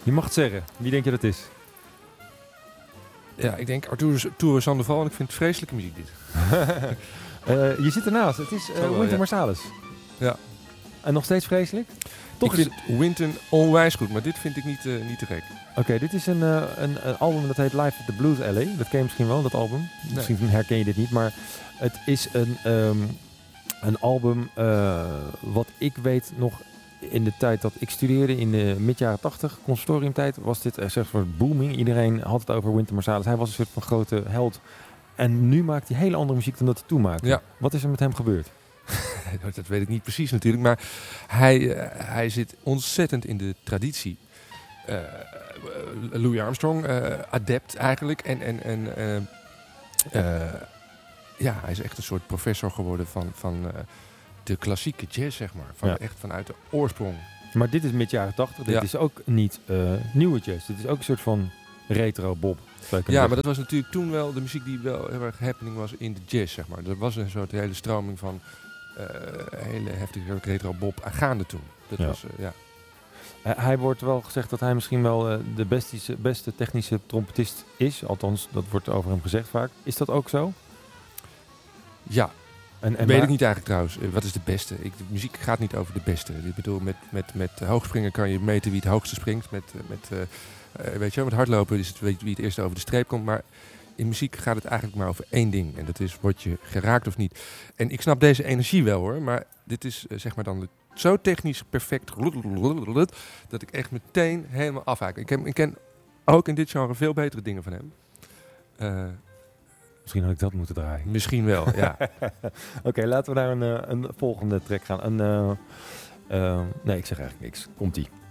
Je mag het zeggen. Wie denk je dat is? Ja, ik denk Arturo Sandoval en ik vind het vreselijke muziek dit. Je zit ernaast. Het is Wynton ja. Marsalis. Ja. En nog steeds vreselijk? Toch Ik vind Wynton onwijs goed, maar dit vind ik niet te gek. Oké, dit is een album dat heet Live at the Blues Alley. Dat ken je misschien wel, dat album. Nee. Misschien herken je dit niet, maar het is een album wat ik weet nog in de tijd dat ik studeerde in de mid-jaren 80, conservatoriumtijd, was dit een soort booming. Iedereen had het over Wynton Marsalis. Hij was een soort van grote held. En nu maakt hij hele andere muziek dan dat hij toen maakte. Ja. Wat is er met hem gebeurd? Dat weet ik niet precies natuurlijk, maar hij zit ontzettend in de traditie. Louis Armstrong, adept eigenlijk. Ja, hij is echt een soort professor geworden van de klassieke jazz, zeg maar. Echt vanuit de oorsprong. Maar dit is mid-jaren 80. Dit is ook niet nieuwe jazz. Dit is ook een soort van retro-bob. Ja, maar dat was natuurlijk toen wel de muziek die wel heel erg happening was in de jazz, zeg maar. Er was een soort hele stroming van hele heftige retro-bob gaande toen. Dat was, ja. Hij wordt wel gezegd dat hij misschien wel de beste technische trompetist is. Althans, dat wordt over hem gezegd vaak. Is dat ook zo? Ja. Weet ik niet eigenlijk trouwens. Wat is de beste? De muziek gaat niet over de beste. Ik bedoel, met hoogspringen kan je meten wie het hoogste springt. Weet je wel, met hardlopen is het wie het eerst over de streep komt. Maar in muziek gaat het eigenlijk maar over één ding. En dat is, word je geraakt of niet? En ik snap deze energie wel hoor. Maar dit is zeg maar dan zo technisch perfect dat ik echt meteen helemaal afhaak. Ik ken ook in dit genre veel betere dingen van hem. Misschien had ik dat moeten draaien. Misschien wel, ja. Oké, laten we naar een volgende track gaan. Nee, ik zeg eigenlijk niks. Komt-ie.